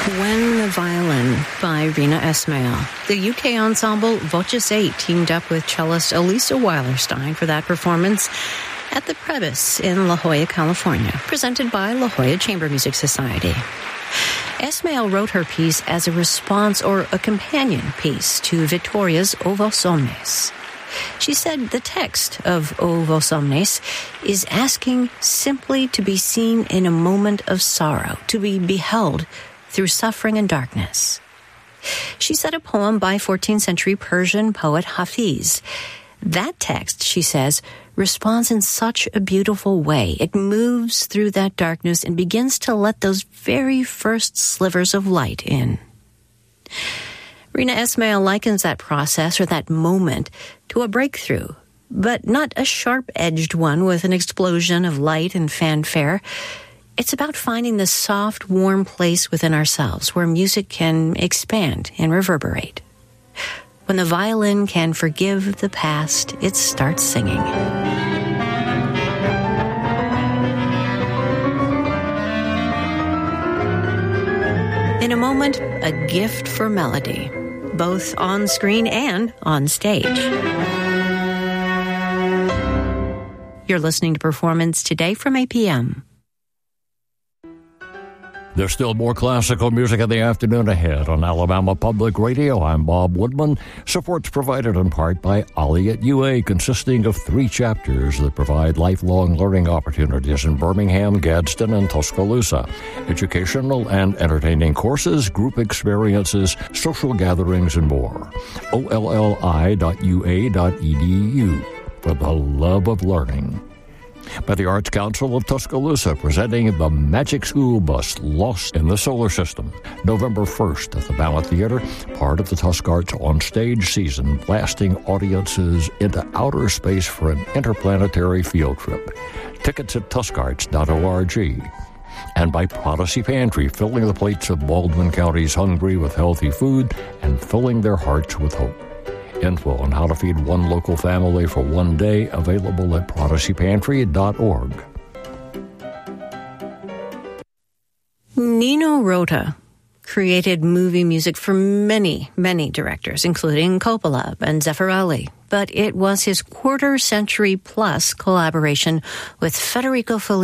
When the Violin by Rina Ismail. The UK ensemble Voces 8 teamed up with cellist Elisa Weilerstein for that performance at the Prebys in La Jolla, California, presented by La Jolla Chamber Music Society. Ismail wrote her piece as a response or a companion piece to Victoria's O Vos Omnes. She said the text of O Vos Omnes is asking simply to be seen in a moment of sorrow, to be beheld through suffering and darkness. She said a poem by 14th century Persian poet Hafiz. That text, she says, responds in such a beautiful way. It moves through that darkness and begins to let those very first slivers of light in. Rina Ismail likens that process or that moment to a breakthrough, but not a sharp-edged one with an explosion of light and fanfare. It's about finding the soft, warm place within ourselves where music can expand and reverberate. When the violin can forgive the past, it starts singing. In a moment, a gift for melody, both on screen and on stage. You're listening to Performance Today from APM. There's still more classical music in the afternoon ahead on Alabama Public Radio. I'm Bob Woodman. Support's provided in part by Ollie at UA, consisting of 3 chapters that provide lifelong learning opportunities in Birmingham, Gadsden, and Tuscaloosa. Educational and entertaining courses, group experiences, social gatherings, and more. olli.ua.edu for the love of learning. By the Arts Council of Tuscaloosa, presenting the Magic School Bus, Lost in the Solar System, November 1st at the Ballot Theater, part of the Tuscarts On Stage season, blasting audiences into outer space for an interplanetary field trip. Tickets at tuscarts.org. And by Prodigy Pantry, filling the plates of Baldwin County's hungry with healthy food and filling their hearts with hope. Info on how to feed one local family for one day available at prodigypantry.org. Nino Rota created movie music for many, many directors, including Coppola and Zeffirelli. But it was his quarter-century-plus collaboration with Federico Fellini